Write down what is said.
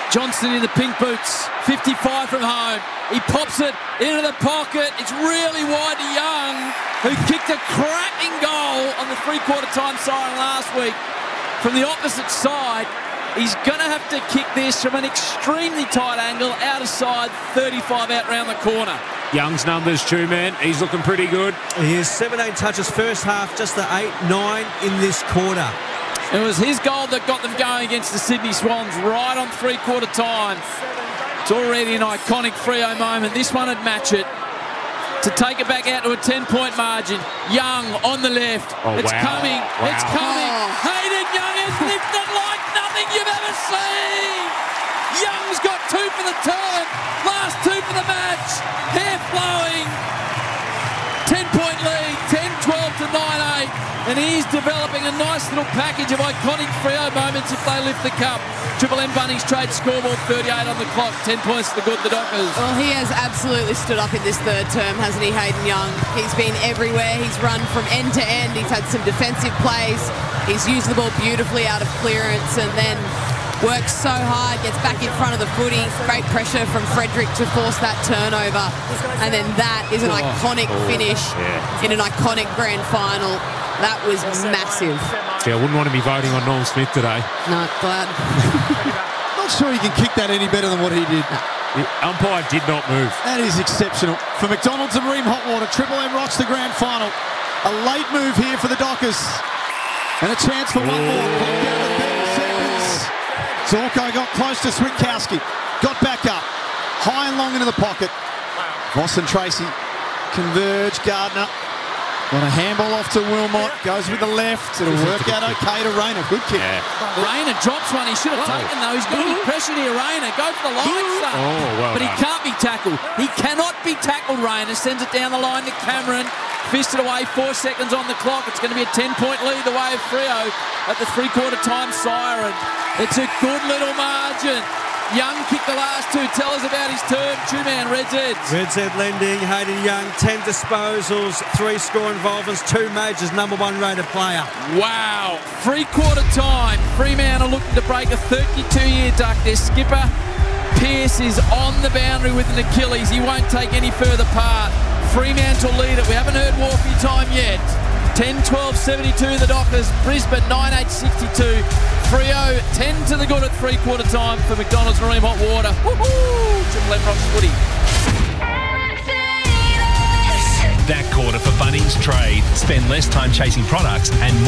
Johnston in the pink boots, 55 from home. He pops it into the pocket. It's really wide to Young, who kicked a cracking goal on the three-quarter time siren last week from the opposite side. He's going to have to kick this from an extremely tight angle, out of side, 35 out round the corner. Young's numbers, too, man. He's looking pretty good. He has 17 touches first half, just the 8-9 in this quarter. It was his goal that got them going against the Sydney Swans right on three-quarter time. It's already an iconic Freo moment. This one would match it. To take it back out to a 10-point margin. Young on the left. Oh, it's wow. coming. Wow. It's coming. Hayden Young has lifted like nothing you've ever seen. Young's got 2 for the turn. Last 2 for the match. Hair flowing. 10-point lead. 10-12 to 9-8. And he's developing a nice little package of iconic Freo moments if they lift the cup. Triple M Bunnies trade scoreboard, 38 on the clock. 10 points to the good, the Dockers. Well, he has absolutely stood up in this third term, hasn't he, Hayden Young? He's been everywhere. He's run from end to end. He's had some defensive plays. He's used the ball beautifully out of clearance and then works so hard, gets back in front of the footy. Great pressure from Frederick to force that turnover. And then that is an iconic finish in an iconic grand final. That was massive. Yeah, I wouldn't want to be voting on Norm Smith today. No, glad. Not sure he can kick that any better than what he did. The umpire did not move. That is exceptional. For McDonald's and Ream Hotwater, Triple M rocks the grand final. A late move here for the Dockers. And a chance for one more. Clock down to 30 seconds. Zorko got close to Switkowski. Got back up. High and long into the pocket. Voss and Tracy converge. Gardner. Got a handball off to Wilmot. Goes with the left. It'll work out okay to Rayner. Good kick. Yeah. Rayner drops one. He should have taken, though. He's got to be pressured here, Rayner. Go for the line, son. Oh, well but he done. can't be tackled. He cannot be tackled, Rayner. Sends it down the line to Cameron. Fisted away, 4 seconds on the clock. It's going to be a 10-point lead the way of Freo at the three-quarter time siren. It's a good little margin. Young kicked the last 2. Tell us about his turn. Two-man, Red Zeds. Red Z lending, Hayden Young, 10 disposals, 3 score involvements, 2 majors, #1 rated player. Wow. Three-quarter time. Fremantle looking to break a 32-year duck. Their skipper, Pearce, is on the boundary with an Achilles. He won't take any further part. Fremantle lead it. We haven't heard Wharfie time yet. 10-12-72 the Dockers. Brisbane 9-8-62. Freo 10 to the good at three-quarter time for McDonald's Marine Hot Water. Woohoo! Triple M rocks footy. That quarter for Bunnings Trade. Spend less time chasing products and more